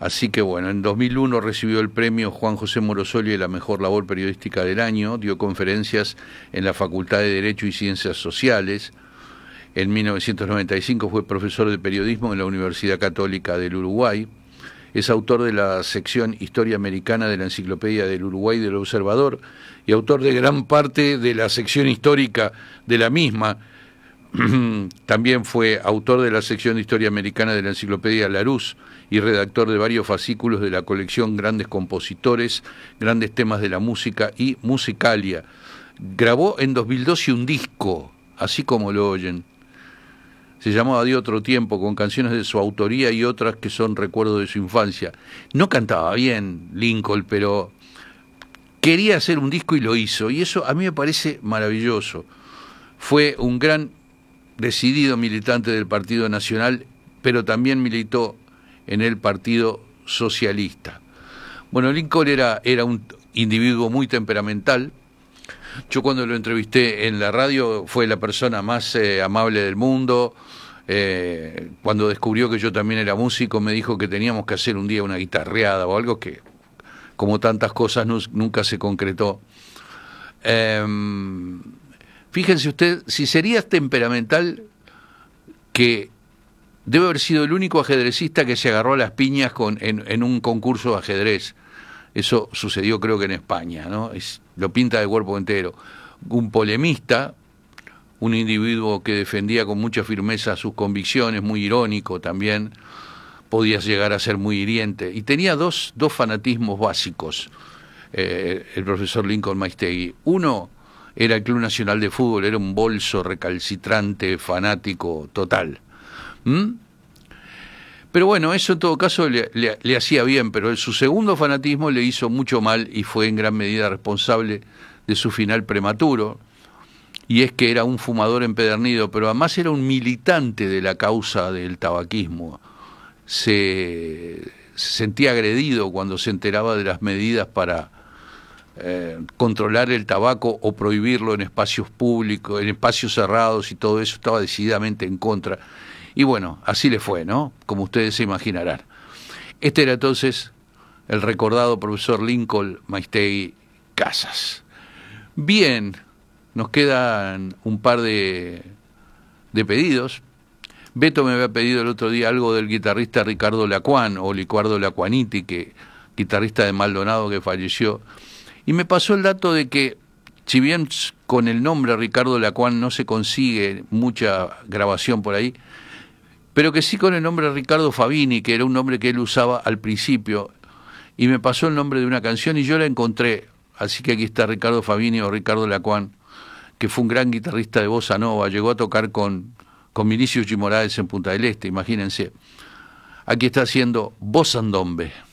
Así que bueno, en 2001 recibió el premio Juan José Morosoli de la mejor labor periodística del año, dio conferencias en la Facultad de Derecho y Ciencias Sociales. En 1995 fue profesor de periodismo en la Universidad Católica del Uruguay. Es autor de la sección Historia Americana de la Enciclopedia del Uruguay del Observador y autor de gran parte de la sección histórica de la misma. También fue autor de la sección de Historia Americana de la Enciclopedia Larousse y redactor de varios fascículos de la colección Grandes Compositores, Grandes Temas de la Música y Musicalia. Grabó en 2012 un disco, así como lo oyen. Se llamaba De Otro Tiempo, con canciones de su autoría y otras que son recuerdos de su infancia. No cantaba bien Lincoln, pero quería hacer un disco y lo hizo, y eso a mí me parece maravilloso. Fue un gran decidido militante del Partido Nacional, pero también militó en el Partido Socialista. Bueno, Lincoln era un individuo muy temperamental. Yo cuando lo entrevisté en la radio fue la persona más amable del mundo. Cuando descubrió que yo también era músico, me dijo que teníamos que hacer un día una guitarreada o algo que, como tantas cosas, nunca se concretó. Fíjense usted, si sería temperamental, que debe haber sido el único ajedrecista que se agarró a las piñas en un concurso de ajedrez. Eso sucedió creo que en España, ¿no? Lo pinta de cuerpo entero. Un polemista, un individuo que defendía con mucha firmeza sus convicciones, muy irónico también, podía llegar a ser muy hiriente. Y tenía dos fanatismos básicos, el profesor Lincoln Maistegui. Uno era el Club Nacional de Fútbol, era un bolso recalcitrante, fanático total. Pero bueno, eso en todo caso le hacía bien, pero su segundo fanatismo le hizo mucho mal y fue en gran medida responsable de su final prematuro, y es que era un fumador empedernido, pero además era un militante de la causa del tabaquismo. Se sentía agredido cuando se enteraba de las medidas para controlar el tabaco o prohibirlo en espacios públicos, en espacios cerrados y todo eso, estaba decididamente en contra. Y bueno, así le fue, ¿no? Como ustedes se imaginarán. Este era entonces el recordado profesor Lincoln Maistegui Casas. Bien, nos quedan un par de pedidos. Beto me había pedido el otro día algo del guitarrista Ricardo Lacuán, o Licuardo Lacuaniti, guitarrista de Maldonado que falleció. Y me pasó el dato de que, si bien con el nombre Ricardo Lacuán no se consigue mucha grabación por ahí, pero que sí con el nombre Ricardo Fabini, que era un nombre que él usaba al principio, y me pasó el nombre de una canción y yo la encontré. Así que aquí está Ricardo Fabini o Ricardo Lacuán, que fue un gran guitarrista de bossa nova, llegó a tocar con Vinicius G. Moraes en Punta del Este, imagínense. Aquí está haciendo Bossa Ndombe.